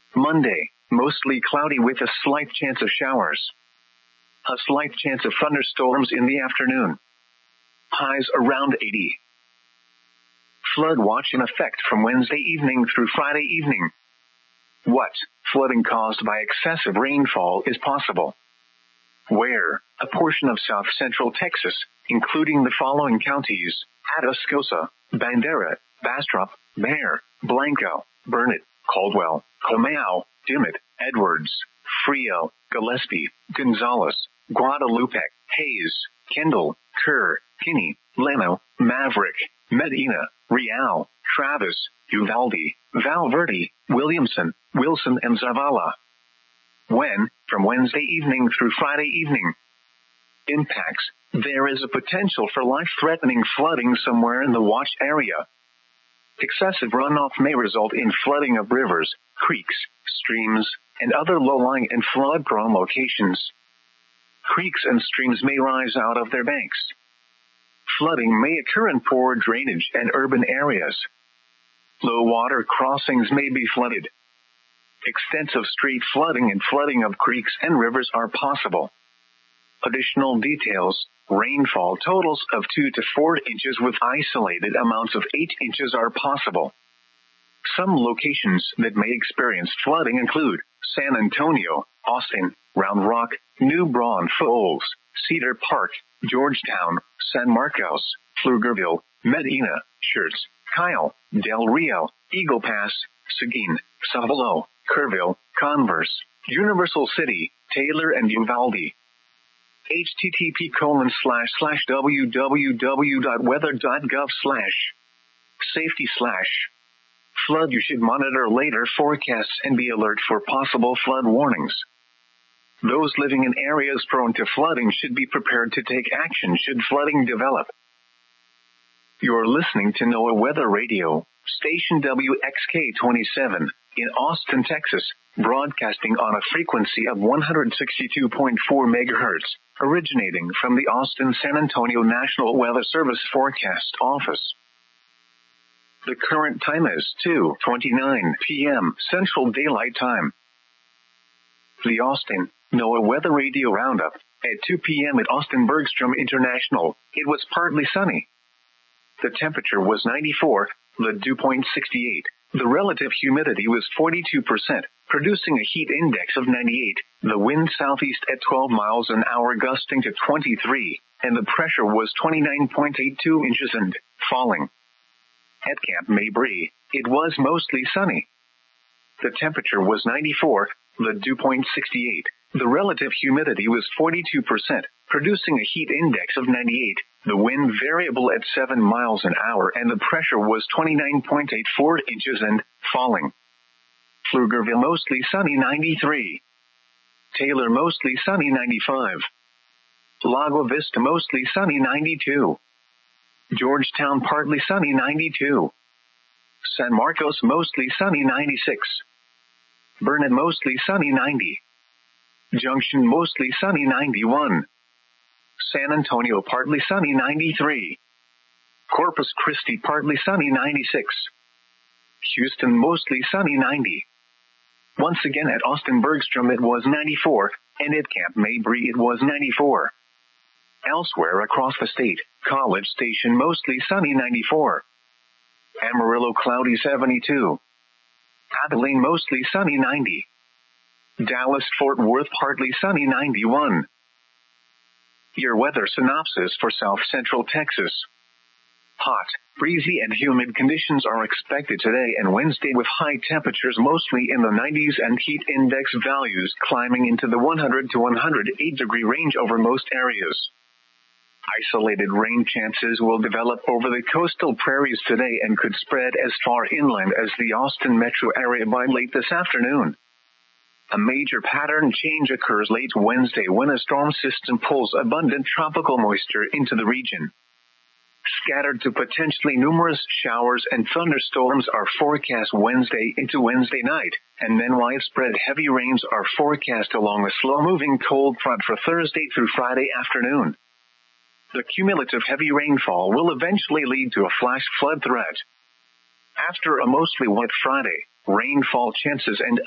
Monday, mostly cloudy with a slight chance of showers. A slight chance of thunderstorms in the afternoon. Highs around 80. Flood watch in effect from Wednesday evening through Friday evening. What flooding caused by excessive rainfall is possible? Where? A portion of south-central Texas, including the following counties: Atascosa, Bandera, Bastrop, Bexar, Blanco, Burnet, Caldwell, Comau, Dimmitt, Edwards, Frio, Gillespie, Gonzales, Guadalupe, Hayes, Kendall, Kerr, Kinney, Llano, Maverick, Medina, Real, Travis, Uvalde, Val Verde, Williamson, Wilson, and Zavala. When? From Wednesday evening through Friday evening. Impacts: there is a potential for life-threatening flooding somewhere in the watch area. Excessive runoff may result in flooding of rivers, creeks, streams, and other low-lying and flood-prone locations. Creeks and streams may rise out of their banks. Flooding may occur in poor drainage and urban areas. Low-water crossings may be flooded. Extensive street flooding and flooding of creeks and rivers are possible. Additional details: rainfall totals of 2 to 4 inches with isolated amounts of 8 inches are possible. Some locations that may experience flooding include San Antonio, Austin, Round Rock, New Braunfels, Cedar Park, Georgetown, San Marcos, Pflugerville, Medina, Schertz, Kyle, Del Rio, Eagle Pass, Seguin, Savalo, Kerrville, Converse, Universal City, Taylor, and Uvalde. http://wweather.gov/safety/flood. You should monitor later forecasts and be alert for possible flood warnings. Those living in areas prone to flooding should be prepared to take action should flooding develop. You're listening to NOAA Weather Radio, station WXK-27, in Austin, Texas, broadcasting on a frequency of 162.4 MHz, originating from the Austin-San Antonio National Weather Service Forecast Office. The current time is 2:29 p.m. Central Daylight Time. The Austin NOAA Weather Radio Roundup. At 2 p.m. at Austin Bergstrom International, it was partly sunny. The temperature was 94, the dew point 68. The relative humidity was 42%, producing a heat index of 98. The wind southeast at 12 miles an hour gusting to 23, and the pressure was 29.82 inches and falling. At Camp Mabry, it was mostly sunny. The temperature was 94, the dew point 68. The relative humidity was 42%, producing a heat index of 98. The wind variable at 7 miles an hour and the pressure was 29.84 inches and falling. Pflugerville mostly sunny 93. Taylor mostly sunny 95. Lago Vista mostly sunny 92. Georgetown partly sunny 92. San Marcos mostly sunny 96. Burnet mostly sunny 90. Junction mostly sunny 91. San Antonio partly sunny 93. Corpus Christi partly sunny 96. Houston mostly sunny 90. Once again at Austin Bergstrom it was 94, and at Camp Mabry it was 94. Elsewhere across the state, College Station mostly sunny 94. Amarillo cloudy 72. Abilene mostly sunny 90. Dallas-Fort Worth partly sunny 91. Your weather synopsis for South Central Texas. Hot, breezy and humid conditions are expected today and Wednesday with high temperatures mostly in the 90s and heat index values climbing into the 100 to 108 degree range over most areas. Isolated rain chances will develop over the coastal prairies today and could spread as far inland as the Austin metro area by late this afternoon. A major pattern change occurs late Wednesday when a storm system pulls abundant tropical moisture into the region. Scattered to potentially numerous showers and thunderstorms are forecast Wednesday into Wednesday night, and then widespread heavy rains are forecast along a slow-moving cold front for Thursday through Friday afternoon. The cumulative heavy rainfall will eventually lead to a flash flood threat. After a mostly wet Friday, rainfall chances and